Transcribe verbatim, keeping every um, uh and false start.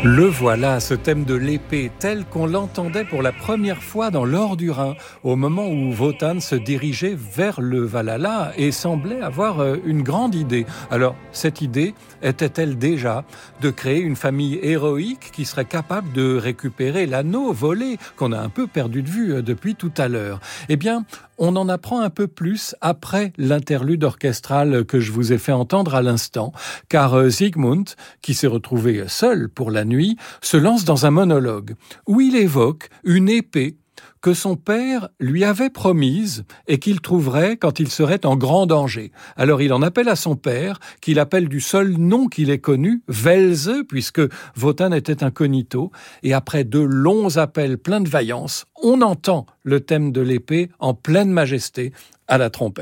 Le voilà, ce thème de l'épée, tel qu'on l'entendait pour la première fois dans l'Or du Rhin, au moment où Wotan se dirigeait vers le Valhalla et semblait avoir une grande idée. Alors, cette idée était-elle déjà de créer une famille héroïque qui serait capable de récupérer l'anneau volé qu'on a un peu perdu de vue depuis tout à l'heure? Eh bien, on en apprend un peu plus après l'interlude orchestral que je vous ai fait entendre à l'instant, car Sigmund, qui s'est retrouvé seul pour la nuit, se lance dans un monologue où il évoque une épée que son père lui avait promise et qu'il trouverait quand il serait en grand danger. Alors il en appelle à son père, qu'il appelle du seul nom qu'il ait connu, Welse, puisque Wotan était incognito, et après de longs appels pleins de vaillance, on entend le thème de l'épée en pleine majesté à la trompette.